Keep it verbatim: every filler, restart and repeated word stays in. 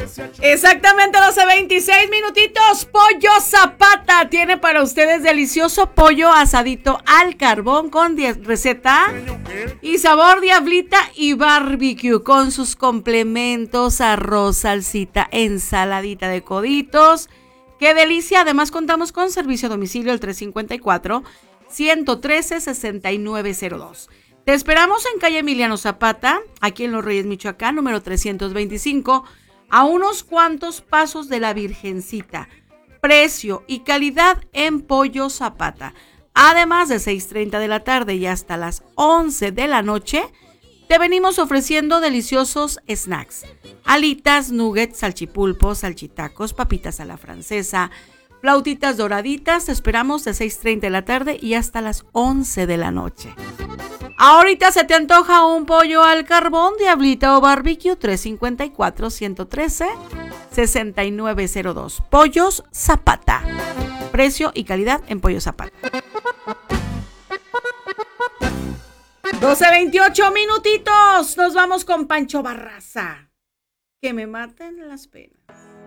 Exactamente doce veintiséis minutitos. Pollo Zapata tiene para ustedes delicioso pollo asadito al carbón con receta y sabor diablita y barbecue con sus complementos, arroz, salsita, ensaladita de coditos. ¡Qué delicia! Además contamos con servicio a domicilio al tres cinco cuatro, uno trece, seis nueve cero dos. Te esperamos en calle Emiliano Zapata, aquí en Los Reyes, Michoacán, número trescientos veinticinco, a unos cuantos pasos de la Virgencita. Precio y calidad en Pollo Zapata. Además de seis treinta de la tarde y hasta las once de la noche, te venimos ofreciendo deliciosos snacks. Alitas, nuggets, salchipulpos, salchitacos, papitas a la francesa, flautitas doraditas. Te esperamos de seis treinta de la tarde y hasta las once de la noche. Ahorita se te antoja un pollo al carbón, diablita o barbecue, tres cinco cuatro, uno trece, seis nueve cero dos. Pollos Zapata. Precio y calidad en Pollo Zapata. doce veintiocho minutitos. Nos vamos con Pancho Barraza. Que me maten las penas.